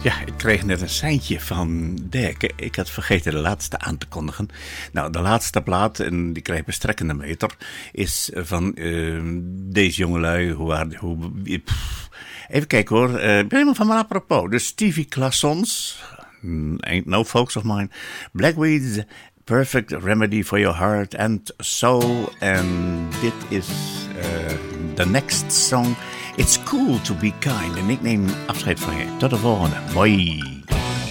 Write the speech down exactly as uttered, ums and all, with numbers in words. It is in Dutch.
Ja, ik kreeg net een seintje van Dirk. Ik had vergeten de laatste aan te kondigen. Nou, de laatste plaat, en die krijgt bestrekkende meter, is van uh, deze jongelui. Hoe, hoe, pff, even kijken hoor, uh, ik ben helemaal van me apropos. Dus Stevie Classons, Ain't No Folks of Mine, Blackweed's Perfect Remedy for Your Heart and Soul. En dit is uh, the next song. It's Cool to Be Kind. En ik neem afscheid van je. Tot de volgende. Bye.